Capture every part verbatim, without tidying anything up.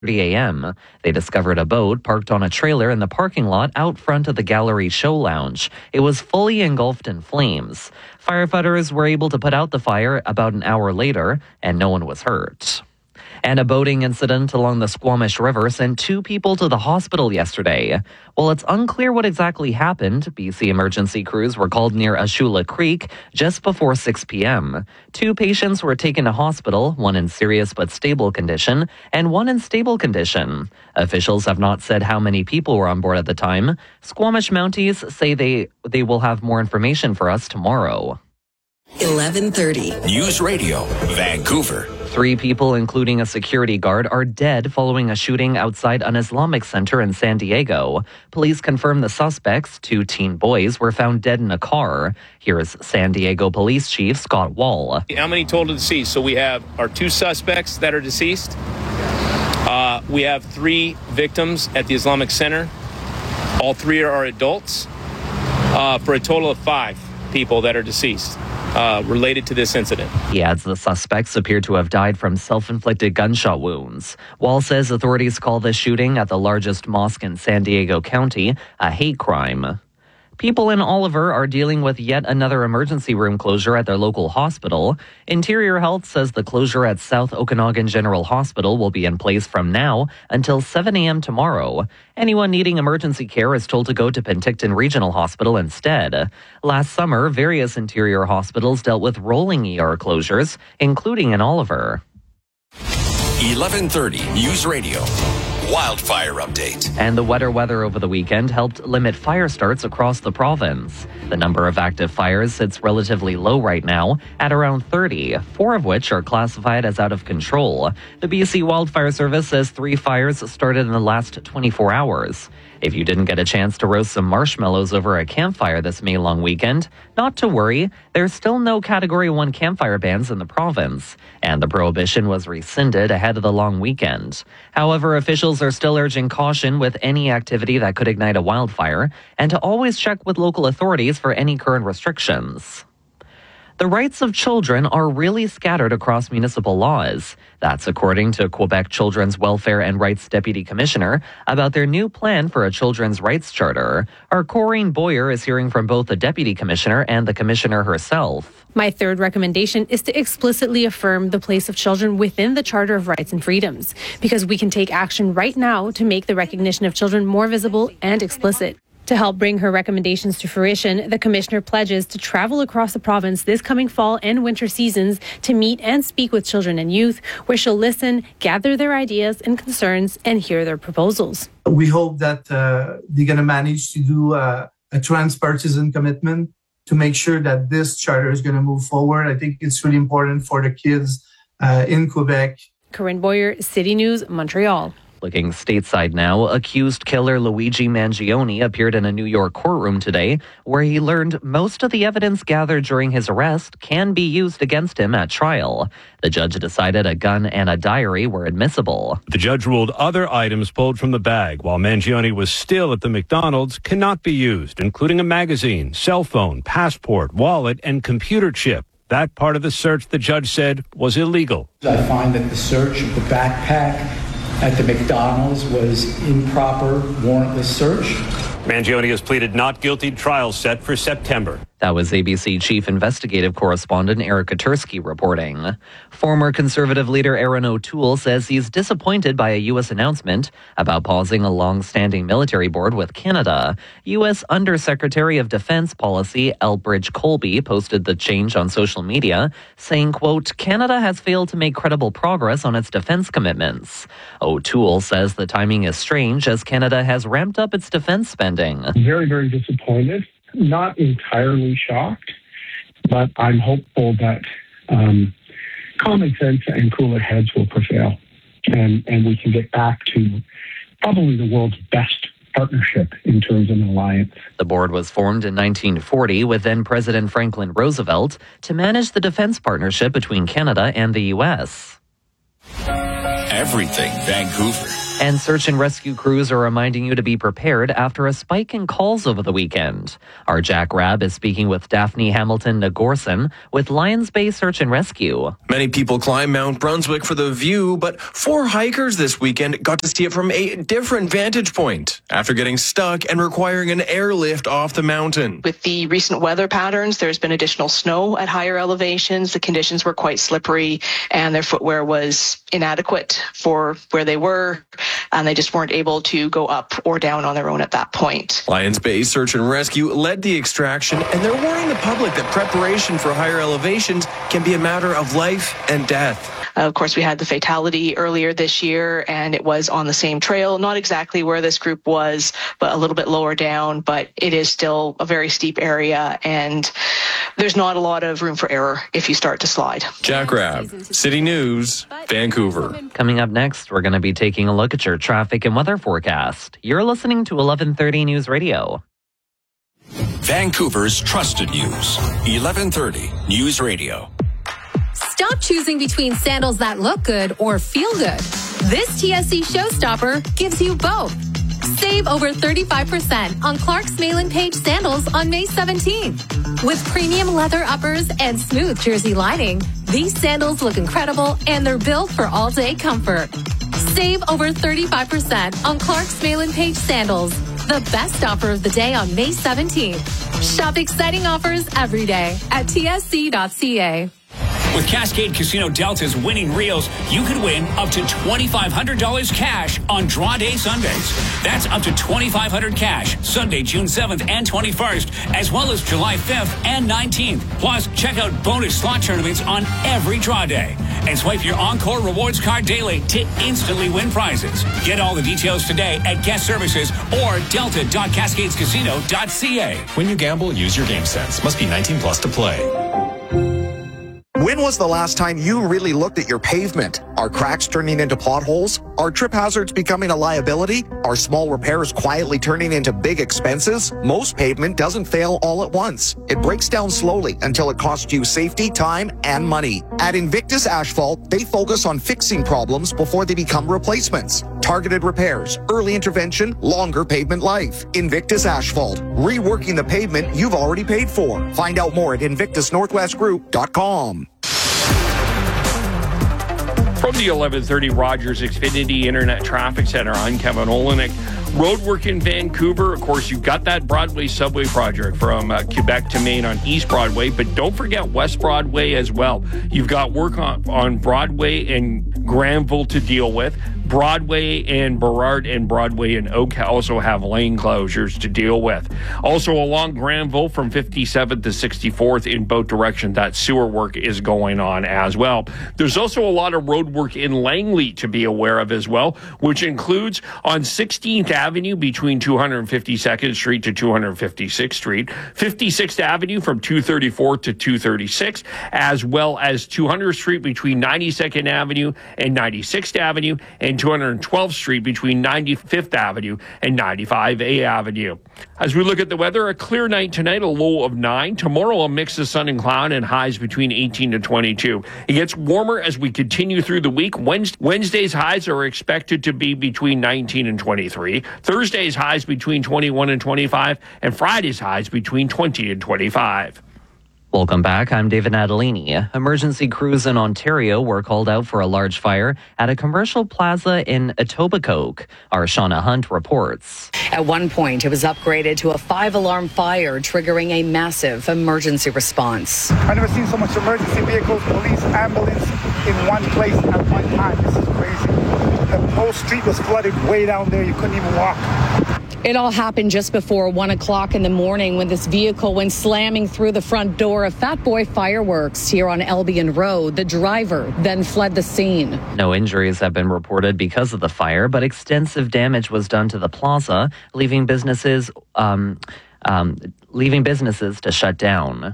a.m. They discovered a boat parked on a trailer in the parking lot out front of the Gallery Show Lounge. It was fully engulfed in flames. Firefighters were able to put out the fire about an hour later, and no one was hurt. And a boating incident along the Squamish River sent two people to the hospital yesterday. While it's unclear what exactly happened, B C emergency crews were called near Ashula Creek just before six p.m. Two patients were taken to hospital, one in serious but stable condition, and one in stable condition. Officials have not said how many people were on board at the time. Squamish Mounties say they, they will have more information for us tomorrow. eleven thirty. News Radio, Vancouver. Three people, including a security guard, are dead following a shooting outside an Islamic center in San Diego. Police confirm the suspects, two teen boys, were found dead in a car. Here is San Diego Police Chief Scott Wall. How many total deceased? So we have our two suspects that are deceased. Uh, we have three victims at the Islamic Center. All three are adults, uh, for a total of five people that are deceased. Uh, related to this incident. He adds the suspects appear to have died from self-inflicted gunshot wounds. Wall says authorities call this shooting at the largest mosque in San Diego County a hate crime. People in Oliver are dealing with yet another emergency room closure at their local hospital. Interior Health says the closure at South Okanagan General Hospital will be in place from now until seven a.m. tomorrow. Anyone needing emergency care is told to go to Penticton Regional Hospital instead. Last summer, various interior hospitals dealt with rolling E R closures, including in Oliver. eleven thirty News Radio. Wildfire update. And the wetter weather over the weekend helped limit fire starts across the province. The number of active fires sits relatively low right now at around thirty, four of which are classified as out of control. The B C Wildfire Service says three fires started in the last twenty-four hours. If you didn't get a chance to roast some marshmallows over a campfire this May long weekend, not to worry, there's still no Category one campfire bans in the province, and the prohibition was rescinded ahead of the long weekend. However, officials are still urging caution with any activity that could ignite a wildfire, and to always check with local authorities for any current restrictions. The rights of children are really scattered across municipal laws. That's according to Quebec Children's Welfare and Rights Deputy Commissioner about their new plan for a children's rights charter. Our Corrine Boyer is hearing from both the Deputy Commissioner and the Commissioner herself. My third recommendation is to explicitly affirm the place of children within the Charter of Rights and Freedoms, because we can take action right now to make the recognition of children more visible and explicit. To help bring her recommendations to fruition, the Commissioner pledges to travel across the province this coming fall and winter seasons to meet and speak with children and youth, where she'll listen, gather their ideas and concerns, and hear their proposals. We hope that uh, they're going to manage to do uh, a transpartisan commitment to make sure that this charter is going to move forward. I think it's really important for the kids uh, in Quebec. Corinne Boyer, City News, Montreal. Looking stateside now, accused killer Luigi Mangione appeared in a New York courtroom today, where he learned most of the evidence gathered during his arrest can be used against him at trial. The judge decided a gun and a diary were admissible. The judge ruled other items pulled from the bag while Mangione was still at the McDonald's cannot be used, including a magazine, cell phone, passport, wallet, and computer chip. That part of the search, the judge said, was illegal. I find that the search of the backpack at the McDonald's was improper, warrantless search. Mangione has pleaded not guilty. Trial set for September. That was A B C Chief Investigative Correspondent Erica Tursky reporting. Former Conservative leader Aaron O'Toole says he's disappointed by a U S announcement about pausing a long-standing military board with Canada. U S Undersecretary of Defense Policy Elbridge Colby posted the change on social media, saying, quote, Canada has failed to make credible progress on its defense commitments. O'Toole says the timing is strange as Canada has ramped up its defense spending. Very, very disappointed. Not entirely shocked, but I'm hopeful that um, common sense and cooler heads will prevail, and, and we can get back to probably the world's best partnership in terms of an alliance. The board was formed in nineteen forty with then-President Franklin Roosevelt to manage the defense partnership between Canada and the U S. Everything Vancouver. And search and rescue crews are reminding you to be prepared after a spike in calls over the weekend. Our Jack Rabb is speaking with Daphne Hamilton Nagorson with Lions Bay Search and Rescue. Many people climb Mount Brunswick for the view, but four hikers this weekend got to see it from a different vantage point after getting stuck and requiring an airlift off the mountain. With the recent weather patterns, there's been additional snow at higher elevations. The conditions were quite slippery and their footwear was inadequate for where they were, and they just weren't able to go up or down on their own at that point. Lions Bay Search and Rescue led the extraction, and they're warning the public that preparation for higher elevations can be a matter of life and death. Uh, of course, we had the fatality earlier this year, and it was on the same trail, not exactly where this group was, but a little bit lower down, but it is still a very steep area, and there's not a lot of room for error if you start to slide. Jack Rabb, City News, Vancouver. Coming up next, we're going to be taking a look at your traffic and weather forecast. You're listening to eleven thirty News Radio. Vancouver's trusted news. eleven thirty News Radio. Stop choosing between sandals that look good or feel good. This T S C Showstopper gives you both. Save over thirty-five percent on Clark's Mail Page sandals on May seventeenth. With premium leather uppers and smooth jersey lining, these sandals look incredible and they're built for all-day comfort. Save over thirty-five percent on Clark's Mail Page sandals. The best offer of the day on May seventeenth. Shop exciting offers every day at T S C dot C A. With Cascade Casino Delta's winning reels, you could win up to twenty-five hundred dollars cash on draw day Sundays. That's up to twenty-five hundred dollars cash Sunday, June seventh and twenty-first, as well as July fifth and nineteenth. Plus, check out bonus slot tournaments on every draw day. And swipe your Encore Rewards card daily to instantly win prizes. Get all the details today at Guest Services or delta dot cascades casino dot c a. When you gamble, use your game sense. Must be nineteen plus to play. When was the last time you really looked at your pavement? Are cracks turning into potholes? Are trip hazards becoming a liability? Are small repairs quietly turning into big expenses? Most pavement doesn't fail all at once. It breaks down slowly until it costs you safety, time, and money. At Invictus Asphalt, they focus on fixing problems before they become replacements. Targeted repairs, early intervention, longer pavement life. Invictus Asphalt, reworking the pavement you've already paid for. Find out more at invictus northwest group dot com. From the eleven thirty Rogers Xfinity Internet Traffic Center, I'm Kevin Olenek. Roadwork in Vancouver. Of course, you've got that Broadway subway project from uh, Quebec to Maine on East Broadway, but don't forget West Broadway as well. You've got work on, on Broadway and Granville to deal with. Broadway and Burrard and Broadway and Oak also have lane closures to deal with. Also along Granville from fifty-seventh to sixty-fourth in both directions, that sewer work is going on as well. There's also a lot of road work in Langley to be aware of as well, which includes on sixteenth Avenue between two hundred fifty-second Street to two hundred fifty-sixth Street, fifty-sixth Avenue from two thirty-fourth to two thirty-sixth, as well as two hundredth Street between ninety-second Avenue and ninety-sixth Avenue, and two hundred twelfth Street between ninety-fifth Avenue and ninety-five A Avenue. As we look at the weather, a clear night tonight, a low of nine. Tomorrow, a mix of sun and cloud and highs between eighteen to twenty-two. It gets warmer as we continue through the week. Wednesday's highs are expected to be between nineteen and twenty-three. Thursday's highs between twenty-one and twenty-five. And Friday's highs between twenty and twenty-five. Welcome back. I'm David Natalini. Emergency crews in Ontario were called out for a large fire at a commercial plaza in Etobicoke. Our Shauna Hunt reports. At one point, it was upgraded to a five-alarm fire, triggering a massive emergency response. I've never seen so much emergency vehicles, police, ambulance in one place at one time. This is crazy. The whole street was flooded way down there. You couldn't even walk. It all happened just before one o'clock in the morning when this vehicle went slamming through the front door of Fat Boy Fireworks here on Albion Road. The driver then fled the scene. No injuries have been reported because of the fire, but extensive damage was done to the plaza, leaving businesses, um, um, leaving businesses to shut down.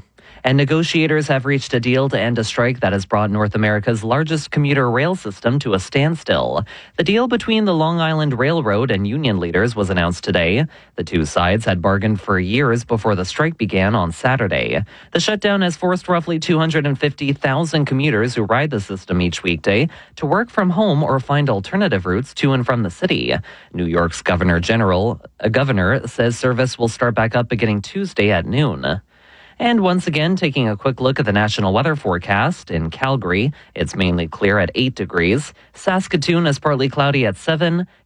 And negotiators have reached a deal to end a strike that has brought North America's largest commuter rail system to a standstill. The deal between the Long Island Railroad and union leaders was announced today. The two sides had bargained for years before the strike began on Saturday. The shutdown has forced roughly two hundred fifty thousand commuters who ride the system each weekday to work from home or find alternative routes to and from the city. New York's Governor General, a governor says service will start back up beginning Tuesday at noon. And once again, taking a quick look at the national weather forecast. In Calgary, it's mainly clear at eight degrees. Saskatoon is partly cloudy at seven.